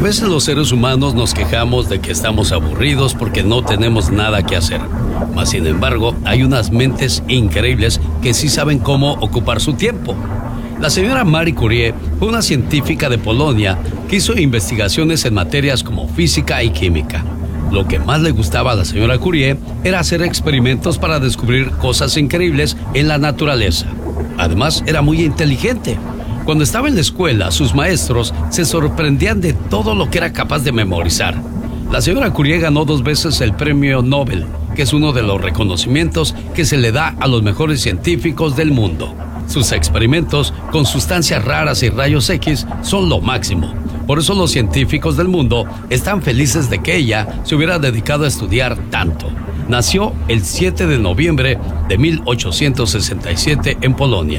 veces los seres humanos nos quejamos de que estamos aburridos porque no tenemos nada que hacer. Mas, sin embargo, hay unas mentes increíbles que sí saben cómo ocupar su tiempo. La señora Marie Curie fue una científica de Polonia que hizo investigaciones en materias como física y química. Lo que más le gustaba a la señora Curie era hacer experimentos para descubrir cosas increíbles en la naturaleza. Además, era muy inteligente. Cuando estaba en la escuela, sus maestros se sorprendían de todo lo que era capaz de memorizar. La señora Curie ganó 2 veces el premio Nobel, que es uno de los reconocimientos que se le da a los mejores científicos del mundo. Sus experimentos con sustancias raras y rayos X son lo máximo. Por eso los científicos del mundo están felices de que ella se hubiera dedicado a estudiar tanto. Nació el 7 de noviembre de 1867 en Polonia.